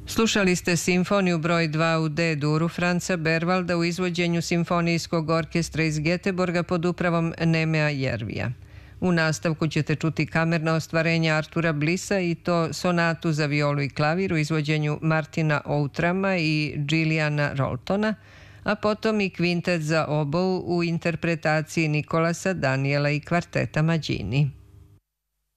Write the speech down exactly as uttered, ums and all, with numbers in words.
Slušali ste simfoniju broj dva u D-duru Franca Berwalda u izvođenju Simfonijskog orkestra iz Göteborga pod upravom Nemea Jervija. U nastavku ćete čuti kamerna ostvarenja Artura Blissa i to sonatu za violu i klavir u izvođenju Martina Outrama i Gilliana Roltona, a potom i kvintet za obou u interpretaciji Nikolasa Daniela i kvarteta Mađini.